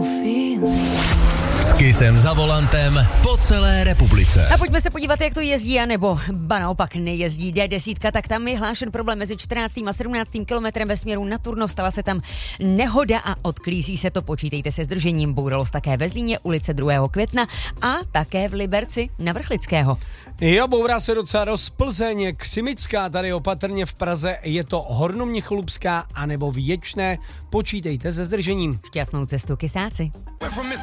S Kissem za volantem po celé republice. A pojďme se podívat, jak to jezdí, anebo naopak nejezdí D10, tak tam je hlášen problém mezi 14. a 17. kilometrem ve směru na Turnov. Stala se tam nehoda a odklízí se to. Počítejte se zdržením. Bouralo také ve Zlíně, ulice 2. května a také v Liberci na Vrchlického. Jo, bourá se docela dost. Plzeň, Křimická, tady opatrně v Praze, je to Hornomnicholubská anebo Věčné. Počítejte se zdržením. Šťastnou cestu, kysáci.